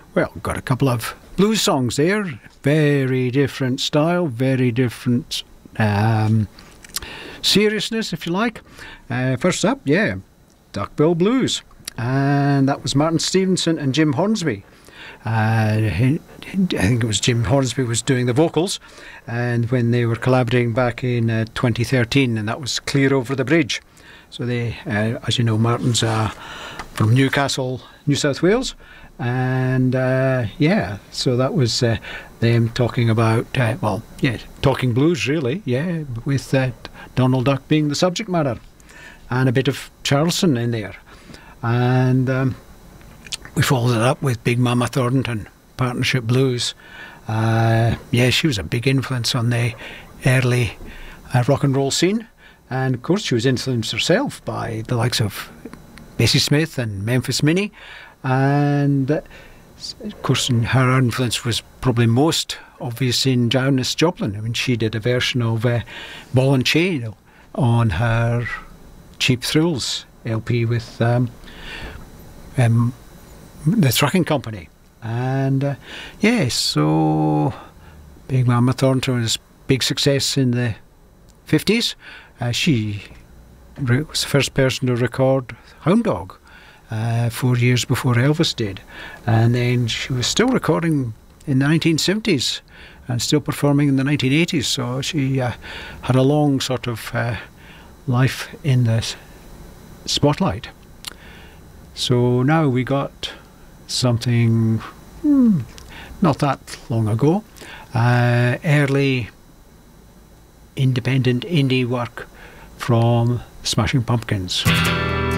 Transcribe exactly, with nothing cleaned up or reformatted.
Well, got a couple of blues songs there. Very different style, very different um, seriousness, if you like. Uh, first up, yeah, Duckbill Blues. And that was Martin Stevenson and Jim Hornsby. Uh, I think it was Jim Hornsby was doing the vocals, and when they were collaborating back in uh, twenty thirteen, and that was Clear Over the Bridge. So they, uh, as you know, Martin's uh, from Newcastle, New South Wales, and uh, yeah, so that was uh, them talking about, uh, well, yeah, talking blues really, yeah, with uh, Donald Duck being the subject matter, and a bit of Charleston in there. And um, we followed it up with Big Mama Thornton, Partnership Blues. Uh, yeah, she was a big influence on the early uh, rock and roll scene. And of course she was influenced herself by the likes of Bessie Smith and Memphis Minnie. And uh, of course her influence was probably most obvious in Janis Joplin. I mean, she did a version of uh, Ball and Chain on her Cheap Thrills L P with um, um, the Trucking Company. And uh, yes, yeah, so Big Mama Thornton was a big success in the fifties. Uh, she was the first person to record Hound Dog uh, four years before Elvis did. And then she was still recording in the nineteen seventies and still performing in the nineteen eighties. So she uh, had a long sort of uh, life in the spotlight. So now we got something hmm, not that long ago, uh, early independent indie work from Smashing Pumpkins.